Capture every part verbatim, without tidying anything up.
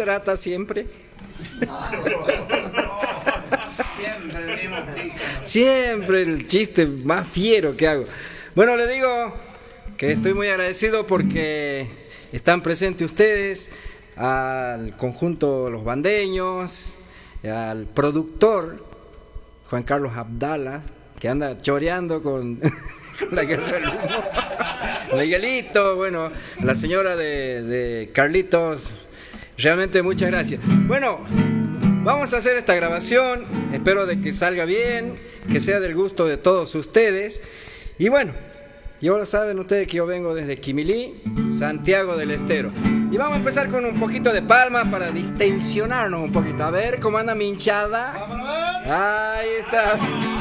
será hasta siempre? Siempre el mismo pico. Siempre el chiste más fiero que hago. Bueno, le digo que estoy muy agradecido porque están presentes ustedes, al conjunto Los Bandeños, al productor Juan Carlos Abdala, que anda choreando con la guerra del humo, Miguelito, bueno, la señora de, de Carlitos, realmente muchas gracias. Bueno, vamos a hacer esta grabación, espero de que salga bien, que sea del gusto de todos ustedes, y bueno, ya lo saben ustedes que yo vengo desde Quimilí, Santiago del Estero, y vamos a empezar con un poquito de palmas para distensionarnos un poquito, a ver cómo anda mi hinchada, ahí está.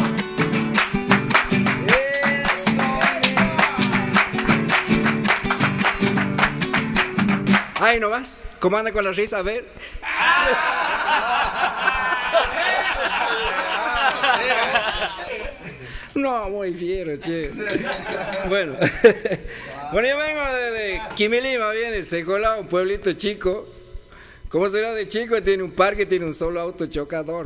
Ahí nomás, ¿cómo anda con la risa? A ver. No, muy fiero, che. Bueno, bueno, yo vengo de, de Quimilí, más bien, de Secolá, un pueblito chico. ¿Cómo será de chico? Tiene un parque, tiene un solo auto chocador.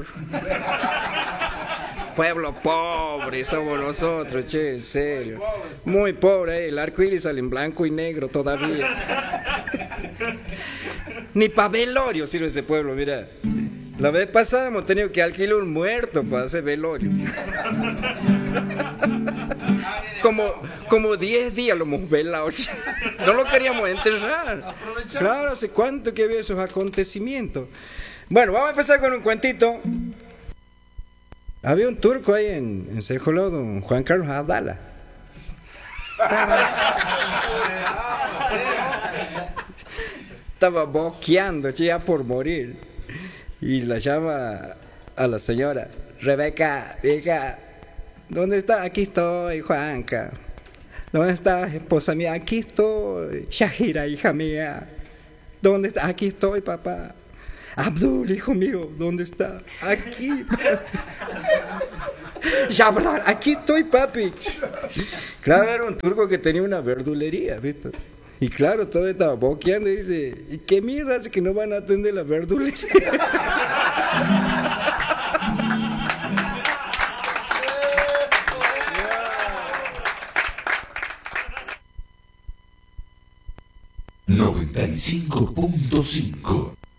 Pueblo pobre somos nosotros, che, en serio. Muy pobre, eh. El arco iris sale en blanco y negro todavía. Ni para velorio sirve ese pueblo, mira. La vez pasada hemos tenido que alquilar un muerto para hacer velorio. Como, como diez días lo hemos velado. No lo queríamos enterrar. Claro, hace cuánto que había esos acontecimientos. Bueno, vamos a empezar con un cuentito. Había un turco ahí en, en Sejoló, don Juan Carlos Abdala. Estaba boqueando, ya por morir. Y la llama a la señora: Rebeca, hija, ¿dónde está? Aquí estoy, Juanca. ¿Dónde estás, esposa mía? Aquí estoy. Shahira, hija mía. ¿Dónde está? Aquí estoy, papá. Abdul, hijo mío, ¿dónde está? Aquí. Jabrar, aquí estoy, papi. Claro, era un turco que tenía una verdulería, ¿viste? Y claro, todo estaba boqueando y dice: ¿y qué mierda hace que no van a atender la verdulería? noventa y cinco punto cinco